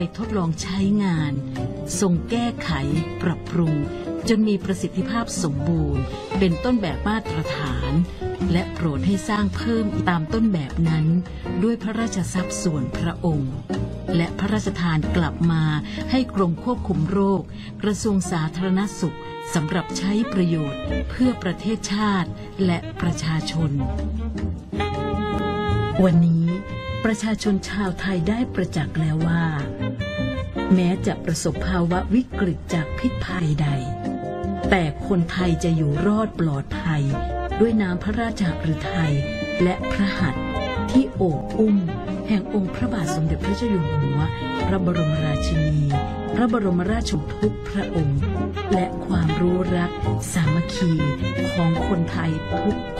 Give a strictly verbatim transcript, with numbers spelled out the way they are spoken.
ไปทดลองใช้งานทรงแก้ไขปรับปรุงจนมีประสิทธิภาพสมบูรณ์เป็นต้นแบบมาตรฐานและโปรดให้สร้างเพิ่มตามต้นแบบนั้นด้วยพระราชทรัพย์ส่วนพระองค์และพระราชทานกลับมาให้กรมควบคุมโรคกระทรวงสาธารณสุขสำหรับใช้ประโยชน์เพื่อประเทศชาติและประชาชนวันนี้ประชาชนชาวไทยได้ประจักษ์แล้วว่าแม้จะประสบภาวะวิกฤตจากพิษภัยใดแต่คนไทยจะอยู่รอดปลอดภัยด้วยน้ำพระราชฤทัยและพระหัตถ์ที่โอบอุ้มแห่งองค์พระบาทสมเด็จพระเจ้าอยู่หัวพระบรมราชินีพระบรมราชชนกทุกพระองค์และความรู้รักสามัคคีของคนไทยทุก